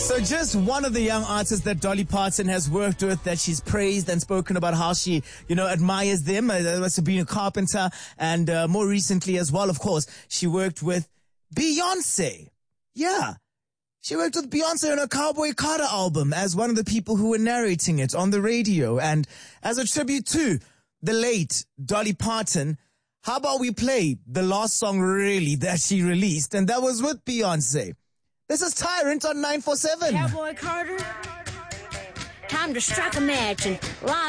So just one of the young artists that Dolly Parton has worked with, that she's praised and spoken about how she, admires them. That's Sabrina Carpenter. And more recently as well, of course, she worked with Beyonce. Yeah. She worked with Beyonce on her Cowboy Carter album as one of the people who were narrating it on the radio. And as a tribute to the late Dolly Parton, how about we play the last song really that she released? And that was with Beyonce. This is Tyrant on 947. Cowboy Carter, time to strike a match and light